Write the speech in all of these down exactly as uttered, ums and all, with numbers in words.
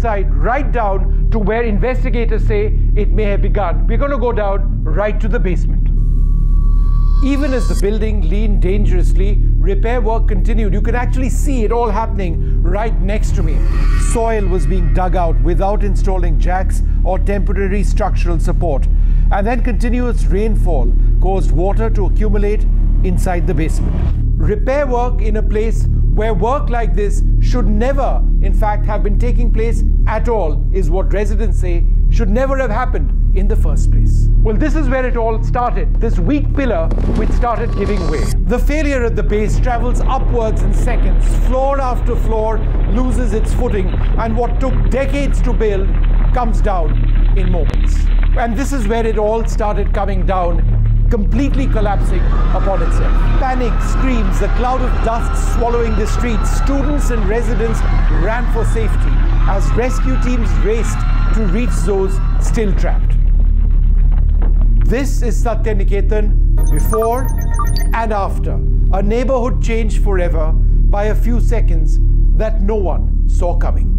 inside, right down to where investigators say it may have begun. We're going to go down right to the basement. Even as the building leaned dangerously, repair work continued. You can actually see it all happening right next to me. Soil was being dug out without installing jacks or temporary structural support. And then continuous rainfall caused water to accumulate inside the basement. Repair work in a place where work like this should never, in fact, have been taking place at all is what residents say should never have happened in the first place. Well, this is where it all started, this weak pillar which started giving way. The failure at the base travels upwards in seconds. Floor after floor loses its footing, and what took decades to build comes down in moments. And this is where it all started coming down, completely collapsing upon itself. Panic screams, the cloud of dust swallowing the streets. Students and residents ran for safety as rescue teams raced to reach those still trapped. This is Satyaniketan before and after. A neighborhood changed forever by a few seconds that no one saw coming.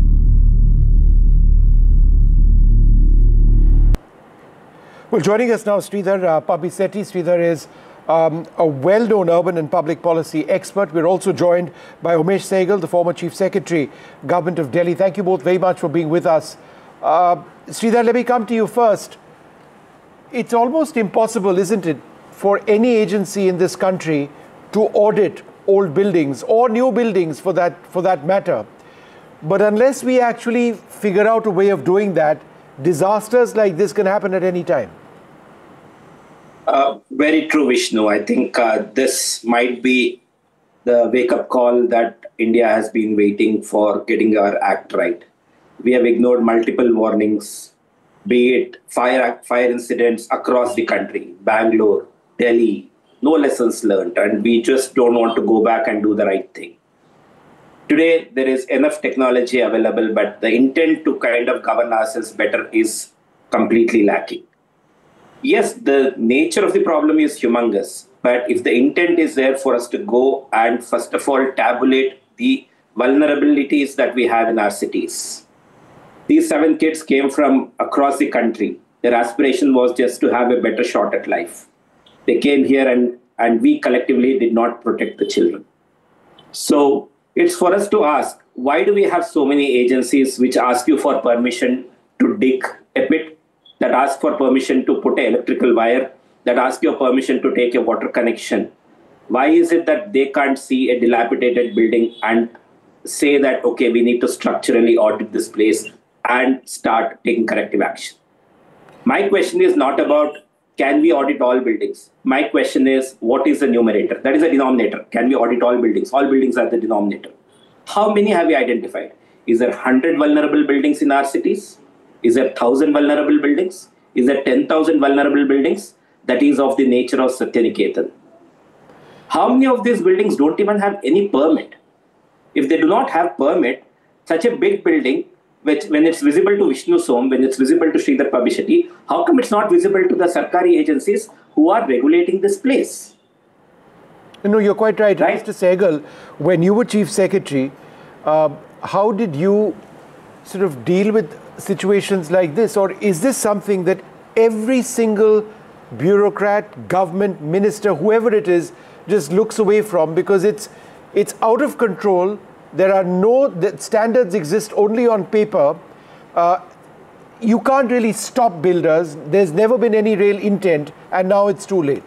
Well, joining us now, Sridhar uh, Papisetti. Sridhar is um, a well-known urban and public policy expert. We're also joined by Umesh Sehgal, the former Chief Secretary, Government of Delhi. Thank you both very much for being with us. Uh, Sridhar, let me come to you first. It's almost impossible, isn't it, for any agency in this country to audit old buildings or new buildings for that, for that matter. But unless we actually figure out a way of doing that, disasters like this can happen at any time. Uh, very true, Vishnu. I think uh, this might be the wake-up call that India has been waiting for, getting our act right. We have ignored multiple warnings, be it fire, fire incidents across the country, Bangalore, Delhi, no lessons learned, and we just don't want to go back and do the right thing. Today, there is enough technology available, but the intent to kind of govern ourselves better is completely lacking. Yes, the nature of the problem is humongous, but if the intent is there for us to go and first of all tabulate the vulnerabilities that we have in our cities. These seven kids came from across the country. Their aspiration was just to have a better shot at life. They came here and, and we collectively did not protect the children. So it's for us to ask, why do we have so many agencies which ask you for permission to dig a pit, that ask for permission to put an electrical wire, that ask your permission to take a water connection? Why is it that they can't see a dilapidated building and say that, okay, we need to structurally audit this place and start taking corrective action? My question is not about can we audit all buildings? My question is, what is the numerator? That is the denominator. Can we audit all buildings? All buildings are the denominator. How many have we identified? Is there one hundred vulnerable buildings in our cities? Is there one thousand vulnerable buildings? Is there ten thousand vulnerable buildings? That is of the nature of Satyaniketan. How many of these buildings don't even have any permit? If they do not have permit, such a big building, which when it's visible to Vishnu Som, when it's visible to Sridhar Papisetti, how come it's not visible to the Sarkari agencies who are regulating this place? No, you're quite right. right? Mister Sehgal, when you were Chief Secretary, uh, how did you sort of deal with situations like this? Or is this something that every single bureaucrat, government, minister, whoever it is, just looks away from because it's, it's out of control? There are no, the standards exist only on paper. Uh, you can't really stop builders. There's never been any real intent, and now it's too late.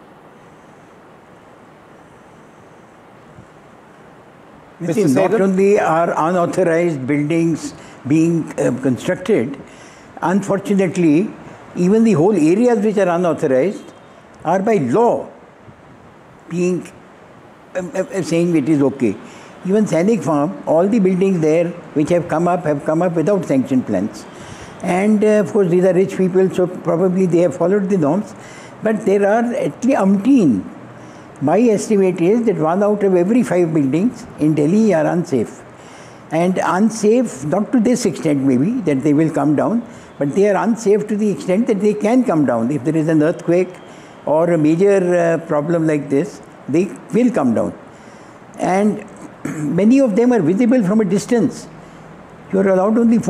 Mister Not only are unauthorized buildings being uh, constructed, unfortunately, even the whole areas which are unauthorized are by law being uh, uh, saying it is okay. Even Sainik Farm, all the buildings there which have come up have come up without sanction plans. And uh, of course, these are rich people, so probably they have followed the norms. But there are at least umpteen. My estimate is that one out of every five buildings in Delhi are unsafe. And unsafe, not to this extent maybe, that they will come down, but they are unsafe to the extent that they can come down. If there is an earthquake or a major uh, problem like this, they will come down. And many of them are visible from a distance. You are allowed only